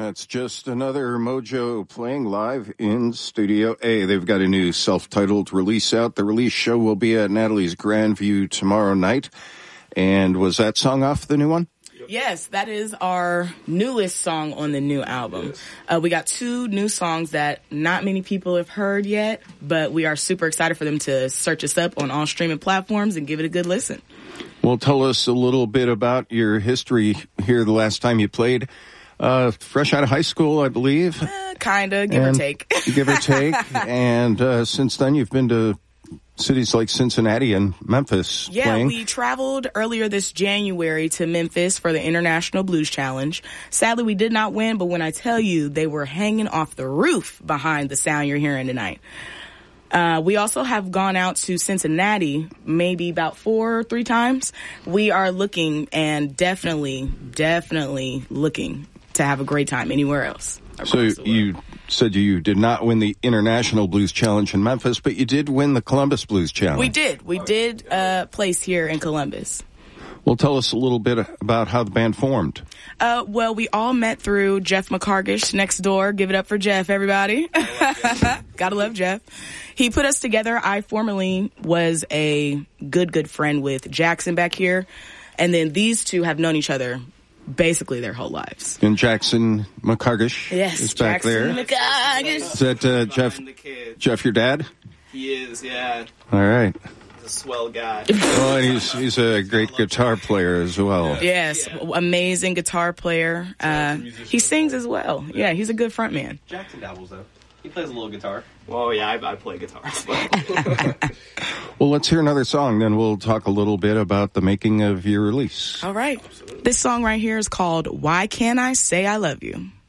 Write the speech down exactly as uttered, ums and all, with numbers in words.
That's just another Mojo playing live in Studio A. They've got a new self-titled release out. The release show will be at Natalie's Grandview tomorrow night. And was that song off the new one? Yes, that is our newest song on the new album. Yes. Uh, we got two new songs that not many people have heard yet, but we are super excited for them to search us up on all streaming platforms and give it a good listen. Well, tell us a little bit about your history here the last time you played. Uh, fresh out of high school, I believe. Uh, kinda, give and, or take. give or take. And uh, since then, you've been to cities like Cincinnati and Memphis yeah, playing. We traveled earlier this January to Memphis for the International Blues Challenge. Sadly, we did not win, but when I tell you, they were hanging off the roof behind the sound you're hearing tonight. Uh, we also have gone out to Cincinnati maybe about four or three times. We are looking and definitely, definitely looking to have a great time anywhere else. So you said you did not win the International Blues Challenge in Memphis, but you did win the Columbus Blues Challenge. We did. We did uh, place here in Columbus. Well, tell us a little bit about how the band formed. Uh, well, we all met through Jeff McCargish next door. Give it up for Jeff, everybody. Love Gotta love Jeff. He put us together. I formerly was a good, good friend with Jackson back here. And then these two have known each other basically their whole lives. And Jackson McCargish yes, is back Jackson there. McCargish. Is that uh, Jeff, Jeff, your dad? He is, yeah. All right. He's a swell guy. Well, and he's, he's a great guitar player as well. Yes, yeah. Amazing guitar player. Uh, he sings as well. Yeah, he's a good front man. Jackson dabbles, though. He plays a little guitar. Well, yeah, I, I play guitar. Well, let's hear another song, then we'll talk a little bit about the making of your release. All right. Absolutely. This song right here is called Why Can't I Say I Love You?